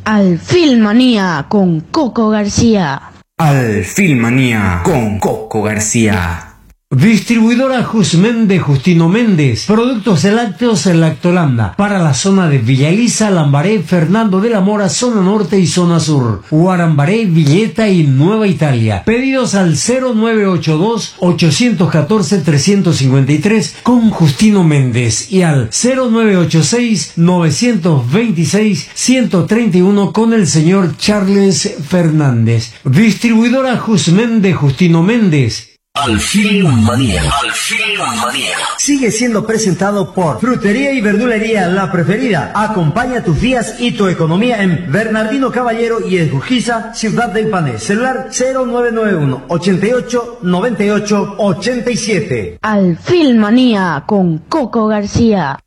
Alfilmanía con Coco García. Alfilmanía con Coco García. Distribuidora Jusmen de Justino Méndez. Productos lácteos en Lactolanda. Para la zona de Villa Elisa, Lambaré, Fernando de la Mora, zona norte y zona sur. Guarambaré, Villeta y Nueva Italia. Pedidos al 0982-814-353 con Justino Méndez y al 0986-926-131 con el señor Charles Fernández. Distribuidora Jusmen de Justino Méndez. Alfilmanía. Sigue siendo presentado por Frutería y Verdulería La Preferida. Acompaña tus días y tu economía en Bernardino Caballero y Esgujiza, Ciudad del Pané. Celular 0991 88 98 87. Alfilmanía con Coco García.